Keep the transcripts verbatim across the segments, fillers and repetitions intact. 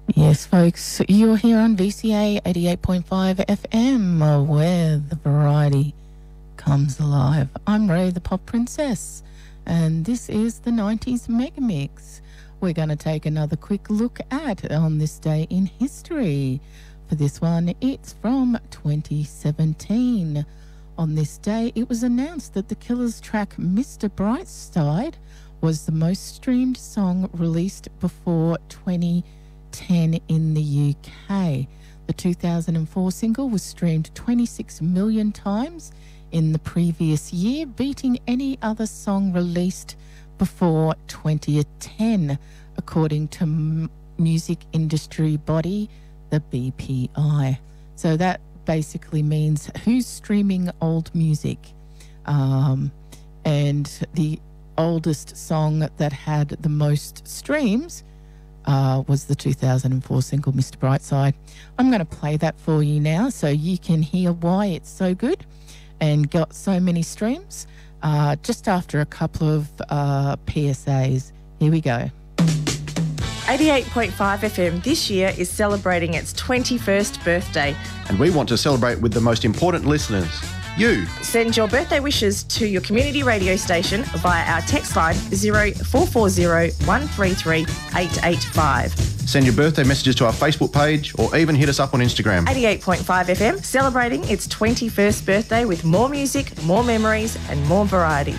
Yes, folks, you're here on V C A eighty-eight point five F M, where the variety comes alive. I'm Ray, the Pop Princess, and this is the nineties Mega Mix. We're going to take another quick look at on this day in history. For this one, it's from twenty seventeen. On this day, it was announced that the Killers' track Mister Brightside was the most streamed song released before twenty ten in the U K. The two thousand four single was streamed twenty-six million times in the previous year, beating any other song released before twenty ten, according to m- music industry body, the B P I. So that basically means who's streaming old music. Um, and the oldest song that had the most streams Uh, was the two thousand four single Mister Brightside. I'm going to play that for you now so you can hear why it's so good and got so many streams uh, just after a couple of uh, P S As. Here we go. eighty-eight point five F M this year is celebrating its twenty-first birthday. And we want to celebrate with the most important listeners, you. Send your birthday wishes to your community radio station via our text line zero four four zero one three three eight eight five. Send your birthday messages to our Facebook page or even hit us up on Instagram. eighty-eight point five F M, celebrating its twenty-first birthday with more music, more memories and more variety.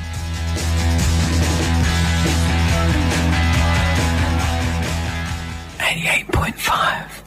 eighty-eight point five